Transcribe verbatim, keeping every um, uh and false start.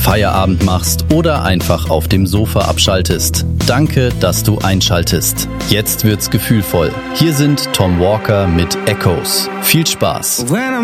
Feierabend machst oder einfach auf dem Sofa abschaltest. Danke, dass du einschaltest. Jetzt wird's gefühlvoll. Hier sind Tom Walker mit Echoes. Viel Spaß.